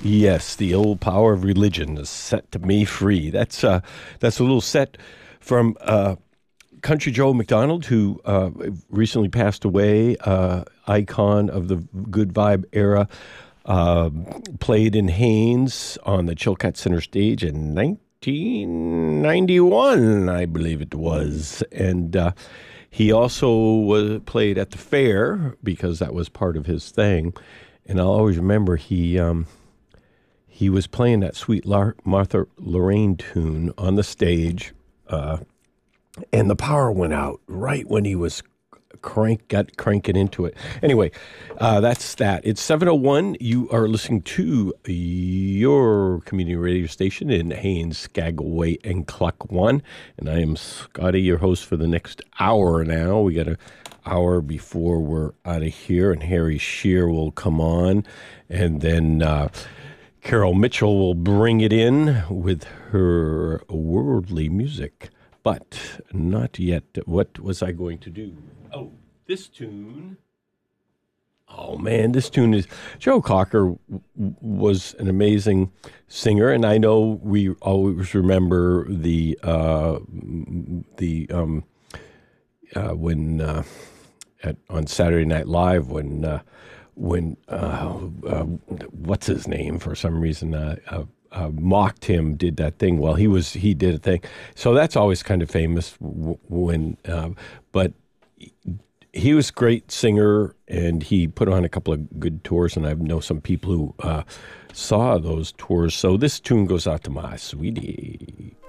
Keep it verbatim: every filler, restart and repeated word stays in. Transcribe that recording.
Yes, the old power of religion is set to me free. That's uh, that's a little set from uh, Country Joe McDonald, who uh, recently passed away, uh, icon of the good vibe era. Uh, played in Haynes on the Chilkat Center stage in nineteen ninety-one, I believe it was, and uh, he also was played at the fair because that was part of his thing. And I'll always remember he. Um, He was playing that Sweet Lar- Martha Lorraine tune on the stage, uh, and the power went out right when he was crank got cranking into it. Anyway, uh, that's that. It's seven oh one. You are listening to your community radio station in Haines, Skagway, and Cluck One, and I am Scotty, your host for the next hour now. We got an hour before we're out of here, and Harry Shear will come on, and then... Uh, Carol Mitchell will bring it in with her worldly music, but not yet. What was I going to do? Oh, this tune. Oh, man, this tune is... Joe Cocker w- was an amazing singer, and I know we always remember the, uh, the um, uh, when, uh, at, on Saturday Night Live, when... Uh, when uh, uh, what's his name for some reason uh, uh, uh, mocked him, did that thing. Well, he was he did a thing, so that's always kind of famous. W- when, uh, but he was a great singer, and he put on a couple of good tours, and I know some people who uh, saw those tours. So this tune goes out to my sweetie.